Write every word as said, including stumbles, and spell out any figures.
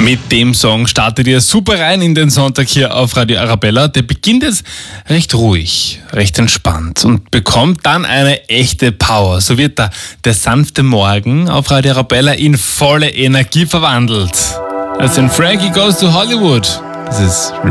Mit dem Song startet ihr super rein in den Sonntag hier auf Radio Arabella. Der beginnt jetzt recht ruhig, recht entspannt und bekommt dann eine echte Power. So wird da der sanfte Morgen auf Radio Arabella in volle Energie verwandelt. Als in Frankie Goes to Hollywood. Das ist